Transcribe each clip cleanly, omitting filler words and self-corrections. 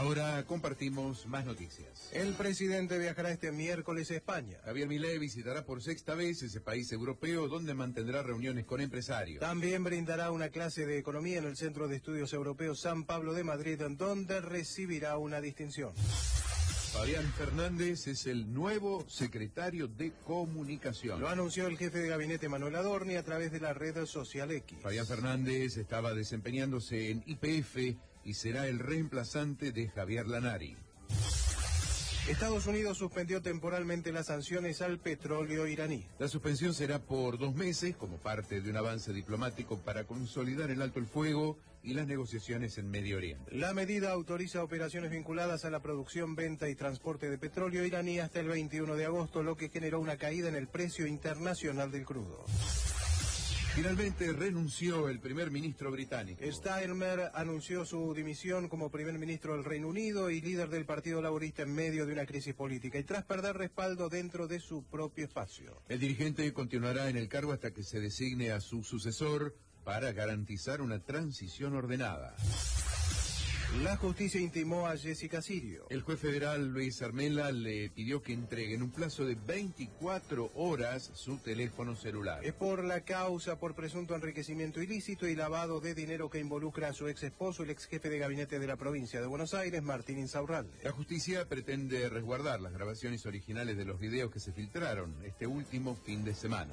Ahora compartimos más noticias. El presidente viajará este miércoles a España. Javier Milei visitará por sexta vez ese país europeo donde mantendrá reuniones con empresarios. También brindará una clase de economía en el Centro de Estudios Europeos San Pablo de Madrid, donde recibirá una distinción. Fabián Fernández es el nuevo secretario de Comunicación. Lo anunció el jefe de gabinete Manuel Adorni a través de la red social X. Fabián Fernández estaba desempeñándose en YPF y será el reemplazante de Javier Lanari. Estados Unidos suspendió temporalmente las sanciones al petróleo iraní. La suspensión será por 2 meses como parte de un avance diplomático para consolidar el alto el fuego y las negociaciones en Medio Oriente. La medida autoriza operaciones vinculadas a la producción, venta y transporte de petróleo iraní hasta el 21 de agosto, lo que generó una caída en el precio internacional del crudo. Finalmente renunció el primer ministro británico. Starmer anunció su dimisión como primer ministro del Reino Unido y líder del Partido Laborista en medio de una crisis política y tras perder respaldo dentro de su propio espacio. El dirigente continuará en el cargo hasta que se designe a su sucesor para garantizar una transición ordenada. La justicia intimó a Jessica Sirio. El juez federal Luis Armela le pidió que entregue en un plazo de 24 horas su teléfono celular. Es por la causa por presunto enriquecimiento ilícito y lavado de dinero que involucra a su ex esposo, el ex jefe de gabinete de la provincia de Buenos Aires, Martín Insaurralde. La justicia pretende resguardar las grabaciones originales de los videos que se filtraron este último fin de semana.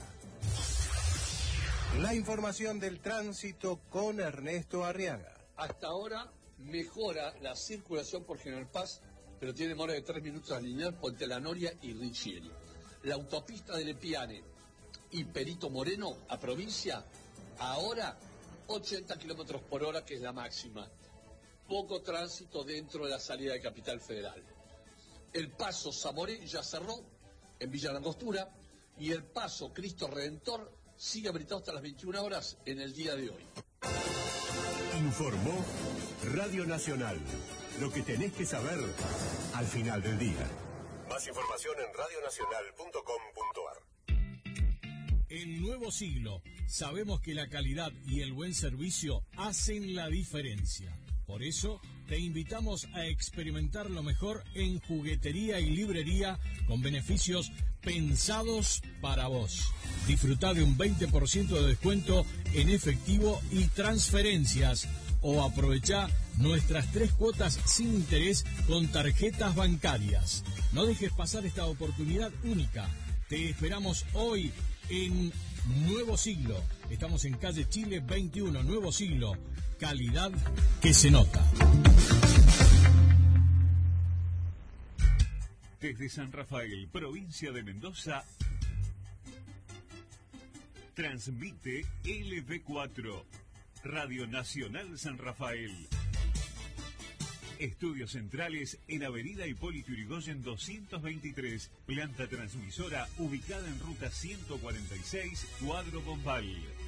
La información del tránsito con Ernesto Arriaga. Hasta ahora mejora la circulación por General Paz, pero tiene demora de 3 minutos a alinear Puente La Noria y Riccieri. La autopista de Lepiane y Perito Moreno a provincia, ahora 80 kilómetros por hora, que es la máxima. Poco tránsito dentro de la salida de Capital Federal. El paso Zamoré ya cerró en Villa Langostura y el paso Cristo Redentor sigue habilitado hasta las 21 horas en el día de hoy. Informó Radio Nacional. Lo que tenés que saber al final del día. Más información en radionacional.com.ar. En Nuevo Siglo, sabemos que la calidad y el buen servicio hacen la diferencia. Por eso, te invitamos a experimentar lo mejor en juguetería y librería con beneficios pensados para vos. Disfrutá de un 20% de descuento en efectivo y transferencias o aprovechá nuestras 3 cuotas sin interés con tarjetas bancarias. No dejes pasar esta oportunidad única. Te esperamos hoy en Nuevo Siglo. Estamos en calle Chile 21, Nuevo Siglo. Calidad que se nota. Desde San Rafael, provincia de Mendoza, transmite LB4, Radio Nacional San Rafael. Estudios centrales en Avenida Hipólito Yrigoyen 223, planta transmisora ubicada en ruta 146, Cuadro Bombal.